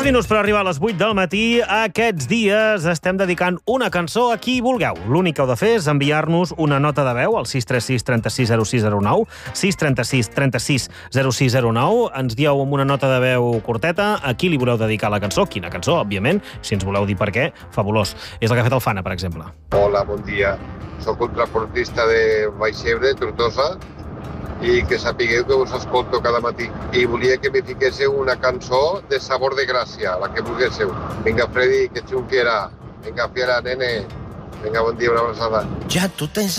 2 minuts per arribar a les 8 del matí. Aquests dies estem dedicant una cançó a qui vulgueu. L'únic que heu de fer és enviar-nos una nota de veu al 636 36 0609, 636 36 0609. Ens dieu amb una nota de veu curteta a qui li voleu dedicar la cançó, quina cançó, òbviament. Si ens voleu dir per què, fabulós. És el que ha fet el Fana, per exemple. Hola, bon dia. Soc un transportista de Baixebre, Tortosa, i que sapigueu que us escolto cada matí. I volia que me fiquéssiu una cançó de Sabor de Gràcia, la que volguéssiu. Vinga, Freddy, que xunquera. Vinga, fiera, nene. Vinga, bon dia, una abraçada. Ja tu tens